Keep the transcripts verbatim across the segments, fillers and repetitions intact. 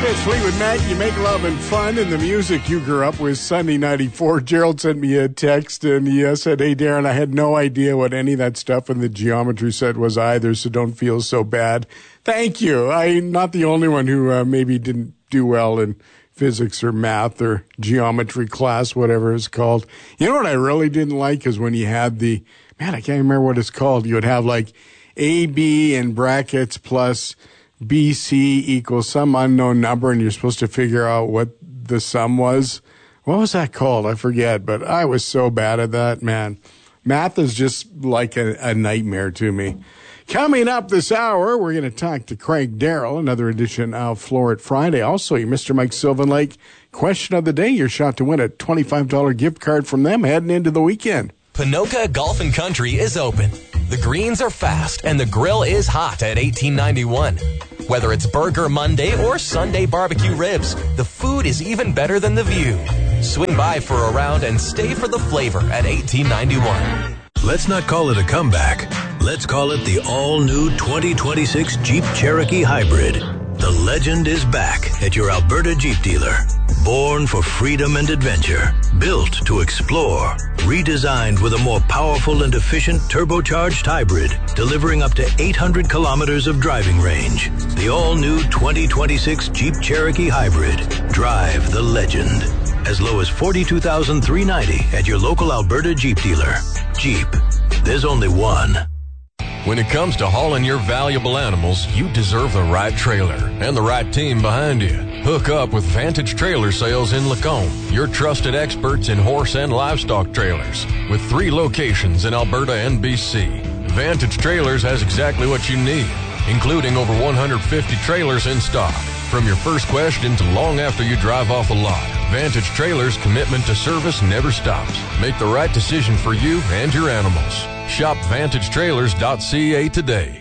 It's Fleetwood Mac. You make love and fun, and the music you grew up with. Sunday ninety-four. Gerald sent me a text, and he uh, said, "Hey, Darren, I had no idea what any of that stuff in the geometry set was either, so don't feel so bad." Thank you. I'm not the only one who uh, maybe didn't do well in physics or math or geometry class, whatever it's called. You know what I really didn't like is when you had the, man, I can't remember what it's called. You would have like A B in brackets plus B C equals some unknown number, and you're supposed to figure out what the sum was. What was that called? I forget, but I was so bad at that, man. Math is just like a, a nightmare to me. Coming up this hour, we're going to talk to Craig Darrell, another edition of Floor It Friday. Also, your Mister Mike Sylvan Lake question of the day, your shot to win a twenty-five dollars gift card from them heading into the weekend. Pinoca Golf and Country is open. The greens are fast and the grill is hot at eighteen ninety-one. Whether it's Burger Monday or Sunday barbecue ribs, the food is even better than the view. Swing by for a round and stay for the flavor at eighteen ninety-one. Let's not call it a comeback. Let's call it the all-new twenty twenty-six Jeep Cherokee Hybrid. The legend is back at your Alberta Jeep dealer. Born for freedom and adventure, built to explore, redesigned with a more powerful and efficient turbocharged hybrid, delivering up to eight hundred kilometers of driving range. The all-new twenty twenty-six Jeep Cherokee Hybrid. Drive the legend. As low as forty-two thousand three hundred ninety dollars at your local Alberta Jeep dealer. Jeep. There's only one. When it comes to hauling your valuable animals, you deserve the right trailer and the right team behind you. Hook up with Vantage Trailer Sales in Lacombe, your trusted experts in horse and livestock trailers. With three locations in Alberta and B C, Vantage Trailers has exactly what you need, including over one hundred fifty trailers in stock. From your first question to long after you drive off the lot, Vantage Trailers' commitment to service never stops. Make the right decision for you and your animals. Shop vantage trailers dot c a today.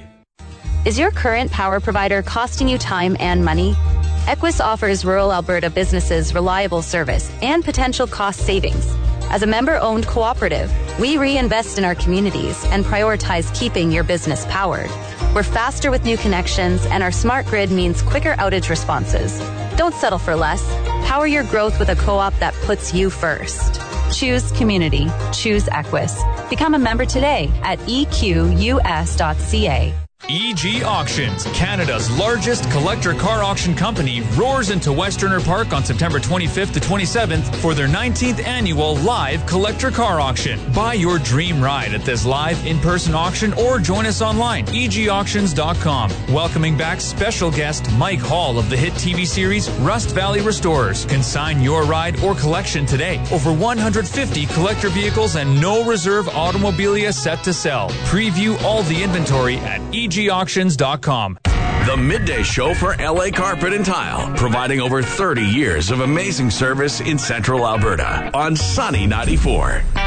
Is your current power provider costing you time and money? Equus offers rural Alberta businesses reliable service and potential cost savings. As a member-owned cooperative, we reinvest in our communities and prioritize keeping your business powered. We're faster with new connections, and our smart grid means quicker outage responses. Don't settle for less. Power your growth with a co-op that puts you first. Choose community. Choose Equus. Become a member today at e q u s dot c a. E G Auctions, Canada's largest collector car auction company, roars into Westerner Park on September twenty-fifth to twenty-seventh for their nineteenth annual live collector car auction. Buy your dream ride at this live in-person auction or join us online, e g auctions dot com. Welcoming back special guest Mike Hall of the hit T V series Rust Valley Restorers. Consign your ride or collection today. Over one hundred fifty collector vehicles and no reserve automobilia set to sell. Preview all the inventory at e g auctions dot com. The Midday Show for L A Carpet and Tile, providing over thirty years of amazing service in Central Alberta on Sunny ninety-four.